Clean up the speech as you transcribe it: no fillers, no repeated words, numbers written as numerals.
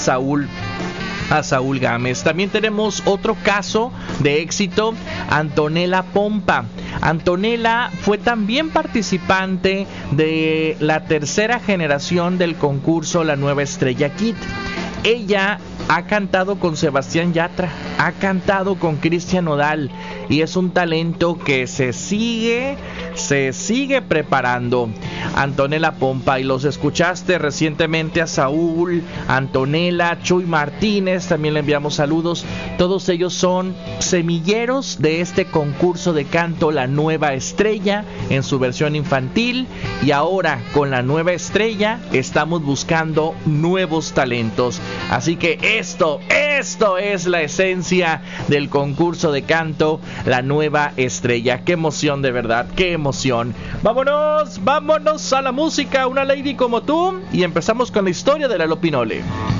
Saúl Gámez. También tenemos otro caso de éxito, Antonella Pompa. Antonella fue también participante de la tercera generación del concurso La Nueva Estrella Kid. Ella ha cantado con Sebastián Yatra, ha cantado con Cristian Nodal y es un talento que se sigue preparando. Antonella Pompa, y los escuchaste recientemente a Saúl, Antonella, Chuy Martínez, también le enviamos saludos. Todos ellos son semilleros de este concurso de canto La Nueva Estrella en su versión infantil, y ahora con La Nueva Estrella estamos buscando nuevos talentos. Así que esto es la esencia del concurso de canto La Nueva Estrella. Qué emoción, de verdad, qué emoción. Vámonos a la música, Una Lady Como Tú, y empezamos con la historia de Lalo Pinole.